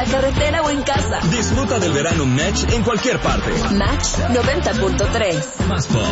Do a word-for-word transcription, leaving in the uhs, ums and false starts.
la carretera o en casa. Disfruta del verano Match en cualquier parte. Match noventa punto tres. Más pop.